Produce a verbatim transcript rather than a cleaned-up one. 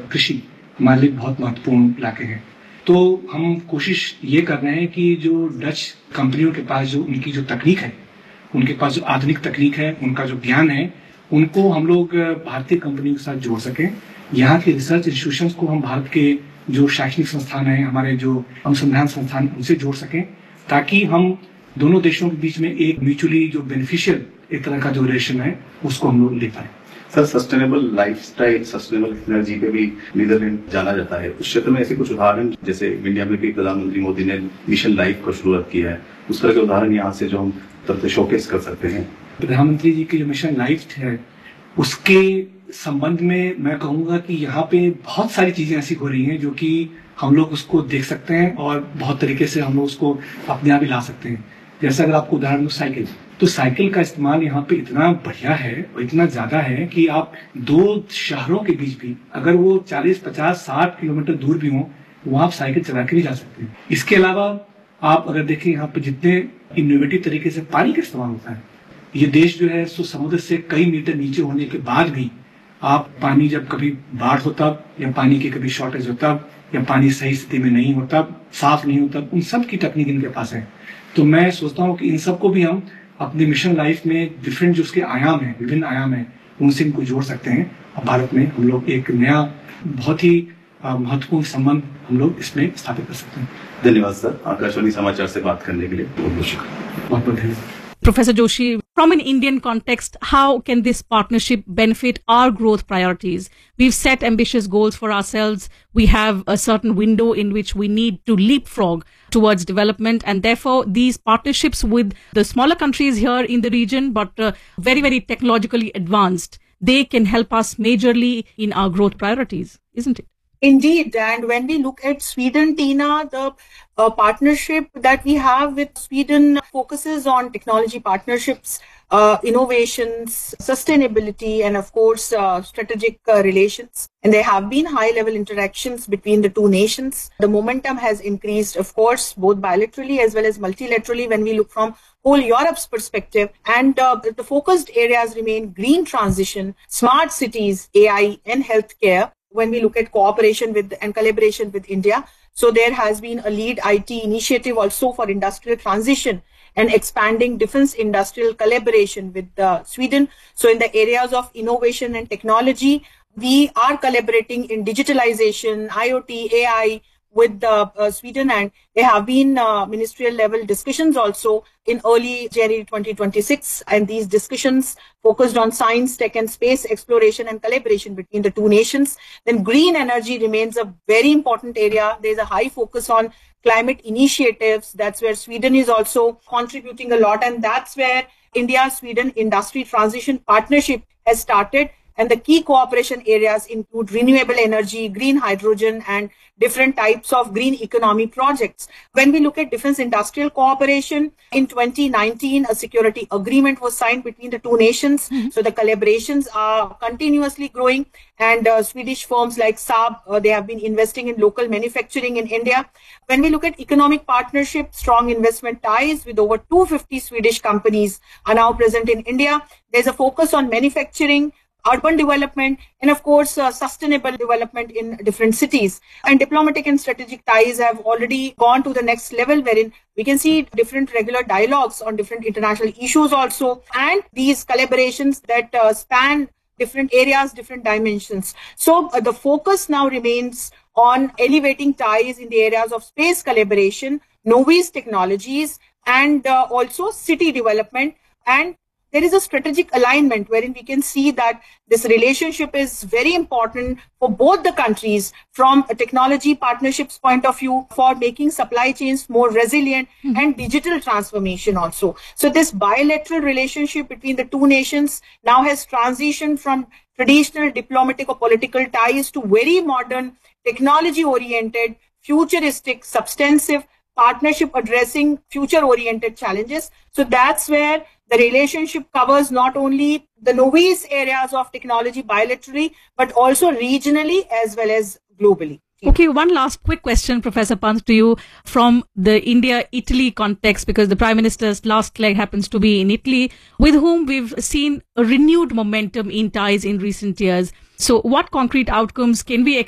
कृषि हमारे लिए बहुत महत्वपूर्ण इलाके हैं। तो हम कोशिश ये कर रहे हैं कि जो डच कंपनियों के पास जो उनकी जो तकनीक है, उनके पास जो आधुनिक तकनीक है, उनका जो ज्ञान है, उनको हम लोग भारतीय कंपनियों के साथ जोड़ सकें। यहाँ के रिसर्च इंस्टीट्यूशंस को हम भारत के जो शैक्षणिक संस्थान हैं, हमारे जो अनुसंधान संस्थान, उनसे जोड़ सकें, ताकि हम दोनों देशों के बीच में एक म्यूचुअली जो बेनिफिशियल एक तरह का जो रिलेशन है, उसको हम लोग ले पाए। Sir, sustainable lifestyle, sustainable energy पे भी नीदरलैंड जाना जाता है। उस क्षेत्र में ऐसे कुछ उदाहरण, जैसे इंडिया में भी प्रधानमंत्री मोदी ने मिशन लाइफ को शुरुआत किया है, उस तरह के उदाहरण यहाँ से जो हम तरह शोकेस कर सकते हैं। प्रधानमंत्री जी की जो मिशन लाइफ है, उसके संबंध में मैं कहूंगा कि यहाँ पे बहुत सारी चीजें ऐसी हो रही हैं जो कि हम लोग उसको देख सकते हैं और बहुत तरीके से हम लोग उसको अपने आप ही ला सकते हैं। जैसे अगर आपको उदाहरण दो साइकिल, तो साइकिल का इस्तेमाल यहाँ पे इतना बढ़िया है और इतना ज्यादा है कि आप दो शहरों के बीच भी अगर वो चालीस, पचास, साठ किलोमीटर दूर भी हो, वहां आप साइकिल चला के भी जा सकते हैं। इसके अलावा आप अगर देखें यहाँ पे जितने इनोवेटिव तरीके से पानी का इस्तेमाल होता है, ये देश जो है सो समुद्र से कई मीटर नीचे होने के बाद भी आप पानी, जब कभी बाढ़ होता या पानी की कभी शॉर्टेज होता या पानी सही स्थिति में नहीं होता, साफ नहीं होता, उन सब की तकनीक इनके पास है। तो मैं सोचता हूँ कि इन सबको भी हम अपनी मिशन लाइफ में डिफरेंट जो उसके आयाम हैं, विभिन्न आयाम हैं, उनसे इनको जोड़ सकते हैं और भारत में हम लोग एक नया बहुत ही महत्वपूर्ण संबंध हम लोग इसमें स्थापित कर सकते हैं। धन्यवाद सर, आकाशवाणी समाचार से बात करने के लिए बहुत बहुत शुक्रिया। बहुत बहुत धन्यवाद। Professor Joshi, from an Indian context, how can this partnership benefit our growth priorities? We've set ambitious goals for ourselves. We have a certain window in which we need to leapfrog towards development. And therefore, these partnerships with the smaller countries here in the region, but uh, very, very technologically advanced, they can help us majorly in our growth priorities, isn't it? Indeed. And when we look at Sweden, Tina, the uh, partnership that we have with Sweden focuses on technology partnerships, uh, innovations, sustainability, and of course, uh, strategic uh, relations. And there have been high-level interactions between the two nations. The momentum has increased, of course, both bilaterally as well as multilaterally when we look from whole Europe's perspective. And uh, the focused areas remain green transition, smart cities, A I, and healthcare. When we look at cooperation with and collaboration with India. So there has been a lead I T initiative also for industrial transition and expanding defense industrial collaboration with uh, Sweden. So in the areas of innovation and technology, we are collaborating in digitalization, IoT, A I with uh, uh, Sweden, and there have been uh, ministerial level discussions also in early January twenty twenty-six, and these discussions focused on science, tech and space exploration and collaboration between the two nations. Then green energy remains a very important area. There's a high focus on climate initiatives. That's where Sweden is also contributing a lot, and that's where India-Sweden Industry Transition Partnership has started. And the key cooperation areas include renewable energy, green hydrogen, and different types of green economy projects. When we look at defense industrial cooperation, in twenty nineteen, a security agreement was signed between the two nations. Mm-hmm. So the collaborations are continuously growing. And uh, Swedish firms like Saab, uh, they have been investing in local manufacturing in India. When we look at economic partnership, strong investment ties with over two hundred fifty Swedish companies are now present in India. There's a focus on manufacturing, urban development, and of course, uh, sustainable development in different cities. And diplomatic and strategic ties have already gone to the next level, wherein we can see different regular dialogues on different international issues also, and these collaborations that uh, span different areas, different dimensions. So uh, the focus now remains on elevating ties in the areas of space collaboration, novice technologies, and uh, also city development. And there is a strategic alignment wherein we can see that this relationship is very important for both the countries from a technology partnerships point of view, for making supply chains more resilient, mm-hmm. and digital transformation also. So this bilateral relationship between the two nations now has transitioned from traditional diplomatic or political ties to very modern, technology-oriented, futuristic, substantive partnership addressing future-oriented challenges. So that's where the relationship covers not only the novice areas of technology bilaterally, but also regionally as well as globally. Okay, one last quick question, Professor Pant, to you from the India-Italy context, because the Prime Minister's last leg happens to be in Italy, with whom we've seen a renewed momentum in ties in recent years. So what concrete outcomes can we expect